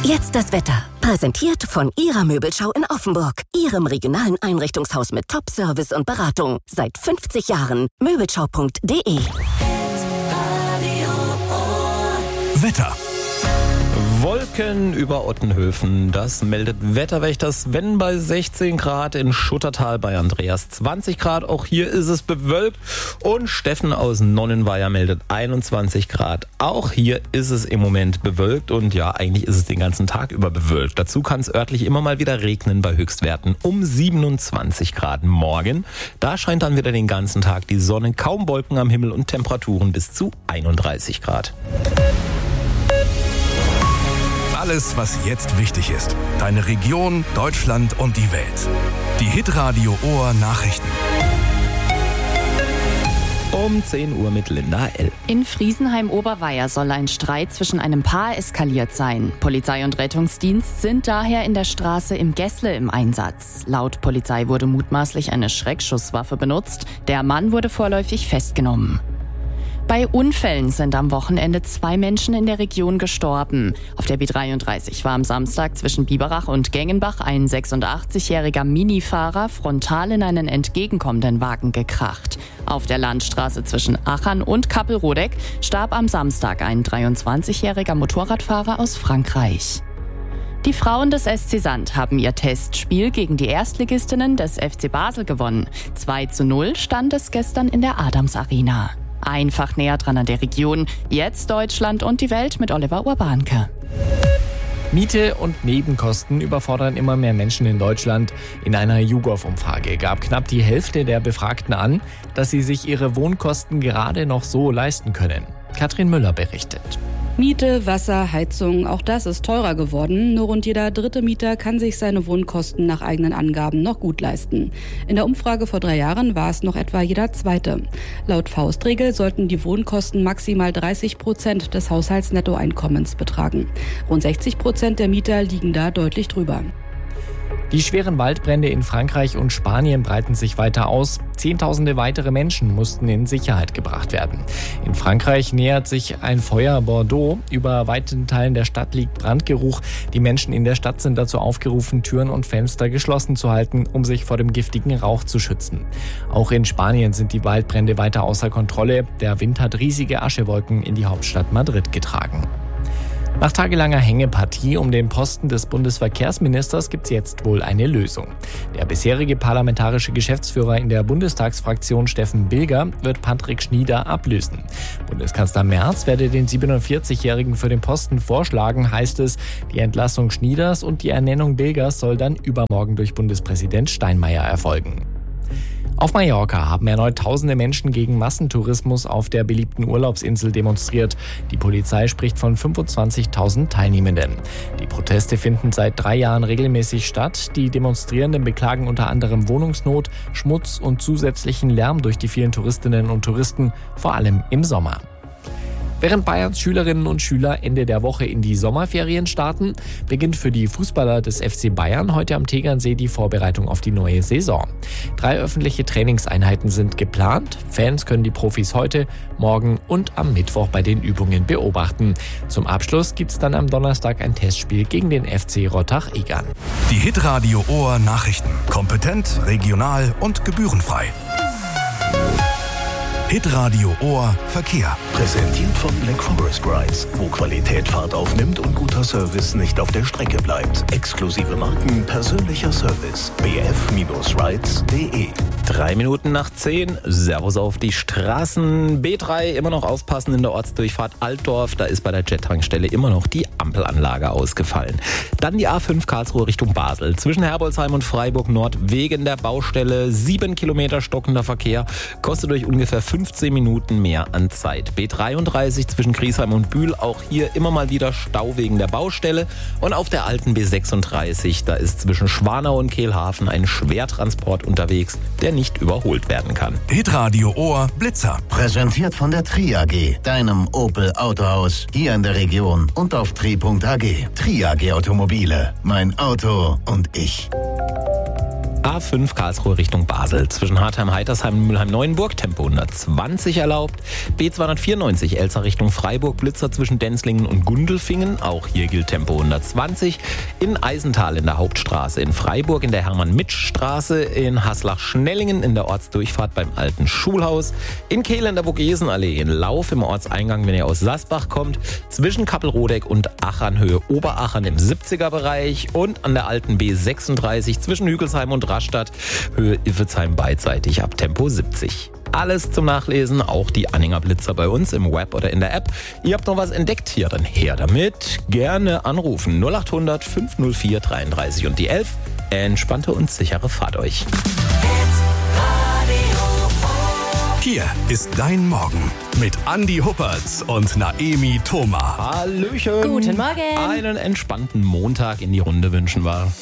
Jetzt das Wetter. Präsentiert von Ihrer Möbelschau in Offenburg. Ihrem regionalen Einrichtungshaus mit Top-Service und Beratung. Seit 50 Jahren. Möbelschau.de. Wetter. Wolken über Ottenhöfen, das meldet Wetterwächter Sven bei 16 Grad in Schuttertal, bei Andreas 20 Grad, auch hier ist es bewölkt, und Steffen aus Nonnenweier meldet 21 Grad, auch hier ist es im Moment bewölkt, und ja, eigentlich ist es den ganzen Tag über bewölkt. Dazu kann es örtlich immer mal wieder regnen bei Höchstwerten um 27 Grad morgen. Da scheint dann wieder den ganzen Tag die Sonne, kaum Wolken am Himmel und Temperaturen bis zu 31 Grad. Alles, was jetzt wichtig ist. Deine Region, Deutschland und die Welt. Die Hitradio Ohr Nachrichten. Um 10 Uhr mit Linda L. In Friesenheim-Oberweier soll ein Streit zwischen einem Paar eskaliert sein. Polizei und Rettungsdienst sind daher in der Straße im Gässle im Einsatz. Laut Polizei wurde mutmaßlich eine Schreckschusswaffe benutzt. Der Mann wurde vorläufig festgenommen. Bei Unfällen sind am Wochenende 2 Menschen in der Region gestorben. Auf der B33 war am Samstag zwischen Biberach und Gengenbach ein 86-jähriger Minifahrer frontal in einen entgegenkommenden Wagen gekracht. Auf der Landstraße zwischen Achern und Kappelrodeck starb am Samstag ein 23-jähriger Motorradfahrer aus Frankreich. Die Frauen des SC Sand haben ihr Testspiel gegen die Erstligistinnen des FC Basel gewonnen. 2:0 stand es gestern in der Adams Arena. Einfach näher dran an der Region. Jetzt Deutschland und die Welt mit Oliver Urbanke. Miete und Nebenkosten überfordern immer mehr Menschen in Deutschland. In einer YouGov-Umfrage gab knapp die Hälfte der Befragten an, dass sie sich ihre Wohnkosten gerade noch so leisten können. Katrin Müller berichtet. Miete, Wasser, Heizung, auch das ist teurer geworden. Nur rund jeder dritte Mieter kann sich seine Wohnkosten nach eigenen Angaben noch gut leisten. In der Umfrage vor 3 Jahren war es noch etwa jeder zweite. Laut Faustregel sollten die Wohnkosten maximal 30% des Haushaltsnettoeinkommens betragen. Rund 60% der Mieter liegen da deutlich drüber. Die schweren Waldbrände in Frankreich und Spanien breiten sich weiter aus. Zehntausende weitere Menschen mussten in Sicherheit gebracht werden. In Frankreich nähert sich ein Feuer Bordeaux. Über weiten Teilen der Stadt liegt Brandgeruch. Die Menschen in der Stadt sind dazu aufgerufen, Türen und Fenster geschlossen zu halten, um sich vor dem giftigen Rauch zu schützen. Auch in Spanien sind die Waldbrände weiter außer Kontrolle. Der Wind hat riesige Aschewolken in die Hauptstadt Madrid getragen. Nach tagelanger Hängepartie um den Posten des Bundesverkehrsministers gibt es jetzt wohl eine Lösung. Der bisherige parlamentarische Geschäftsführer in der Bundestagsfraktion Steffen Bilger wird Patrick Schnieder ablösen. Bundeskanzler Merz werde den 47-Jährigen für den Posten vorschlagen, heißt es. Die Entlassung Schnieders und die Ernennung Bilgers soll dann übermorgen durch Bundespräsident Steinmeier erfolgen. Auf Mallorca haben erneut tausende Menschen gegen Massentourismus auf der beliebten Urlaubsinsel demonstriert. Die Polizei spricht von 25.000 Teilnehmenden. Die Proteste finden seit 3 Jahren regelmäßig statt. Die Demonstrierenden beklagen unter anderem Wohnungsnot, Schmutz und zusätzlichen Lärm durch die vielen Touristinnen und Touristen, vor allem im Sommer. Während Bayerns Schülerinnen und Schüler Ende der Woche in die Sommerferien starten, beginnt für die Fußballer des FC Bayern heute am Tegernsee die Vorbereitung auf die neue Saison. 3 öffentliche Trainingseinheiten sind geplant. Fans können die Profis heute, morgen und am Mittwoch bei den Übungen beobachten. Zum Abschluss gibt es dann am Donnerstag ein Testspiel gegen den FC Rottach-Egern. Die Hitradio Ohr Nachrichten. Kompetent, regional und gebührenfrei. Hitradio Ohr Verkehr. Präsentiert von Black Forest Rides, wo Qualität Fahrt aufnimmt und guter Service nicht auf der Strecke bleibt. Exklusive Marken, persönlicher Service. bf-rides.de. 3 Minuten nach 10. Servus auf die Straßen. B3 immer noch aufpassen in der Ortsdurchfahrt Altdorf. Da ist bei der Jet-Tankstelle immer noch die Ampelanlage ausgefallen. Dann die A5 Karlsruhe Richtung Basel. Zwischen Herbolzheim und Freiburg Nord wegen der Baustelle 7 Kilometer stockender Verkehr. Kostet euch ungefähr 15 Minuten mehr an Zeit. B33 zwischen Griesheim und Bühl. Auch hier immer mal wieder Stau wegen der Baustelle. Und auf der alten B36, da ist zwischen Schwanau und Kehlhafen ein Schwertransport unterwegs, der nicht überholt werden kann. Hitradio Ohr Blitzer. Präsentiert von der Tri AG, deinem Opel Autohaus, hier in der Region und auf tri.ag. Tri AG Automobile, mein Auto und ich. A5 Karlsruhe Richtung Basel. Zwischen Hartheim-Heitersheim und Mülheim-Neuenburg Tempo 120 erlaubt. B294 Elsa Richtung Freiburg, Blitzer zwischen Denzlingen und Gundelfingen. Auch hier gilt Tempo 120. In Eisental in der Hauptstraße in Freiburg, in der Hermann-Mitsch-Straße, in Haslach-Schnellingen in der Ortsdurchfahrt beim alten Schulhaus. In Kehl in der Vogesenallee, in Lauf im Ortseingang, wenn ihr aus Sasbach kommt. Zwischen Kappelrodeck und Achern Höhe Oberachern im 70er-Bereich. Und an der alten B36 zwischen Hügelsheim und Rastatt, Höhe Iffezheim beidseitig ab Tempo 70. Alles zum Nachlesen, auch die Anhänger Blitzer bei uns im Web oder in der App. Ihr habt noch was entdeckt hier, dann her damit. Gerne anrufen 0800 504 33 und die 11. Entspannte und sichere Fahrt euch. Hier ist dein Morgen mit Andi Huppertz und Naemi Thoma. Hallöchen. Guten Morgen. Einen entspannten Montag in die Runde wünschen wir.